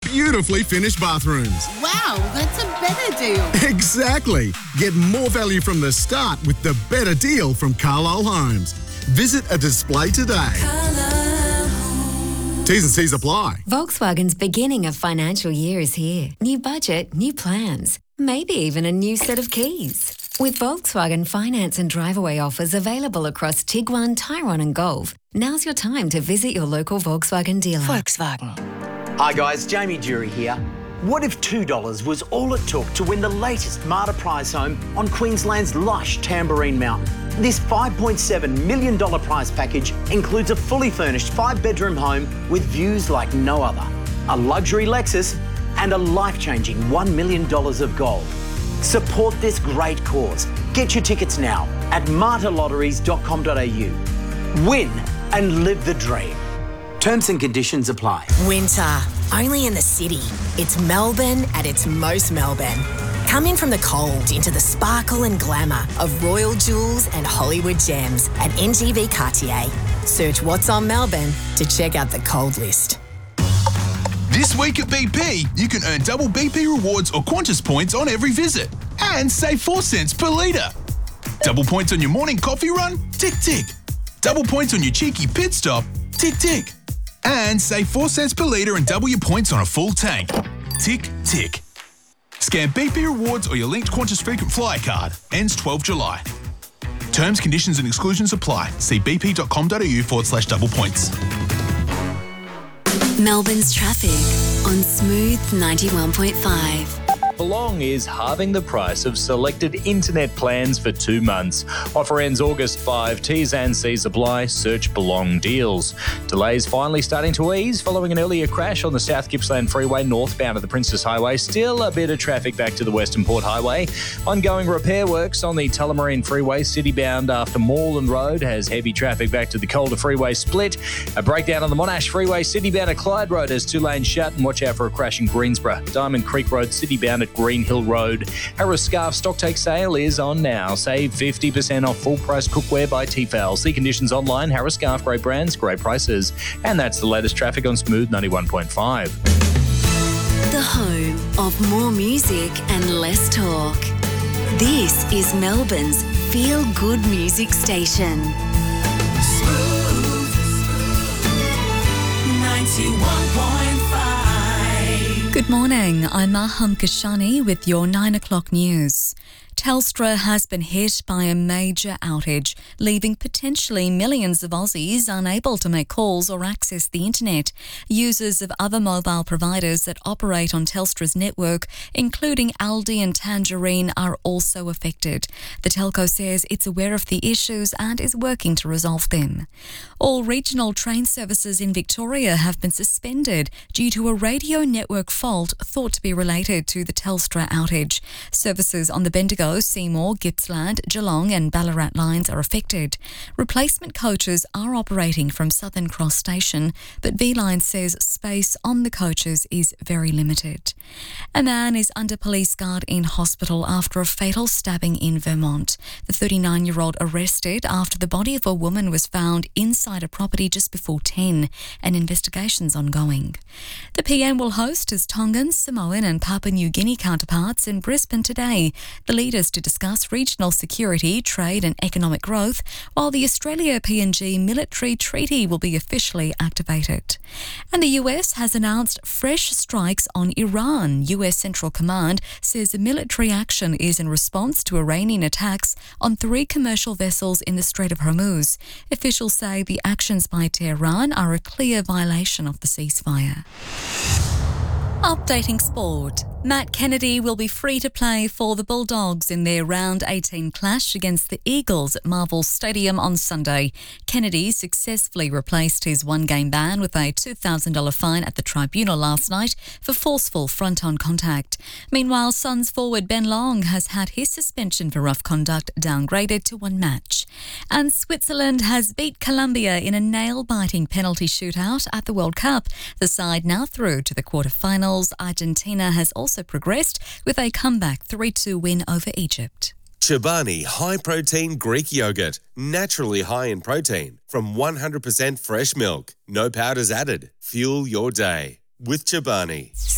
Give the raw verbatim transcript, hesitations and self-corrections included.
beautifully finished bathrooms. Wow, that's a better deal. Exactly. Get more value from the start with the better deal from Carlisle Homes. Visit a display today. T's and C's apply. Volkswagen's beginning of financial year is here. New budget, new plans, maybe even a new set of keys. With Volkswagen finance and drive-away offers available across Tiguan, Tyrone and Golf, now's your time to visit your local Volkswagen dealer. Volkswagen. Hi guys, Jamie Jury here. What if two dollars was all it took to win the latest Marta prize home on Queensland's lush Tamborine Mountain? This five point seven million dollars prize package includes a fully furnished five-bedroom home with views like no other, a luxury Lexus and a life-changing one million dollars of gold. Support this great cause. Get your tickets now at marta lotteries dot com dot a u. Win and live the dream. Terms and conditions apply. Winter, only in the city. It's Melbourne at its most Melbourne. Come in from the cold into the sparkle and glamour of Royal Jewels and Hollywood Gems at N G V Cartier. Search What's on Melbourne to check out the cold list. This week at B P, you can earn double B P rewards or Qantas points on every visit and save four cents per litre. Double points on your morning coffee run? Tick, tick. Double points on your cheeky pit stop? Tick, tick. And save four cents per litre and double your points on a full tank. Tick, tick. Scan B P Rewards or your linked Qantas Frequent Flyer card. Ends twelfth July. Terms, conditions and exclusions apply. See bp.com.au forward slash double points. Melbourne's traffic on Smooth ninety-one point five. Belong is halving the price of selected internet plans for two months. Offer ends August fifth. T's and C's apply. Search Belong deals. Delays finally starting to ease following an earlier crash on the South Gippsland Freeway northbound of the Princess Highway. Still a bit of traffic back to the Western Port Highway. Ongoing repair works on the Tullamarine Freeway citybound after Moreland Road has heavy traffic back to the Calder Freeway split. A breakdown on the Monash Freeway citybound at Clyde Road has two lanes shut, and watch out for a crash in Greensborough. Diamond Creek Road citybound at Green Hill Road. Harris Scarf stocktake sale is on now. Save fifty percent off full price cookware by Tefal. See conditions online. Harris Scarf, great brands, great prices. And that's the latest traffic on Smooth ninety-one point five. The home of more music and less talk. This is Melbourne's feel-good music station. Smooth ninety-one point five. Good morning, I'm Maham Kashani with your nine o'clock news. Telstra has been hit by a major outage, leaving potentially millions of Aussies unable to make calls or access the internet. Users of other mobile providers that operate on Telstra's network, including Aldi and Tangerine, are also affected. The telco says it's aware of the issues and is working to resolve them. All regional train services in Victoria have been suspended due to a radio network fault thought to be related to the Telstra outage. Services on the Bendigo, Seymour, Gippsland, Geelong and Ballarat lines are affected. Replacement coaches are operating from Southern Cross Station, but V-Line says space on the coaches is very limited. A man is under police guard in hospital after a fatal stabbing in Vermont. The thirty-nine-year-old arrested after the body of a woman was found inside a property just before ten. An investigation's ongoing. The P M will host his Tongan, Samoan and Papua New Guinea counterparts in Brisbane today. The leaders to discuss regional security, trade and economic growth, while the Australia-P N G military treaty will be officially activated. And the U S has announced fresh strikes on Iran. U S Central Command says the military action is in response to Iranian attacks on three commercial vessels in the Strait of Hormuz. Officials say the actions by Tehran are a clear violation of the ceasefire. Updating sport. Matt Kennedy will be free to play for the Bulldogs in their round eighteen clash against the Eagles at Marvel Stadium on Sunday. Kennedy successfully replaced his one-game ban with a two thousand dollars fine at the tribunal last night for forceful front-on contact. Meanwhile, Suns forward Ben Long has had his suspension for rough conduct downgraded to one match. And Switzerland has beat Colombia in a nail-biting penalty shootout at the World Cup. The side now through to the quarter-finals. Argentina has also also progressed with a comeback three two win over Egypt. Chobani High Protein Greek Yogurt. Naturally high in protein from one hundred percent fresh milk. No powders added. Fuel your day with Chobani.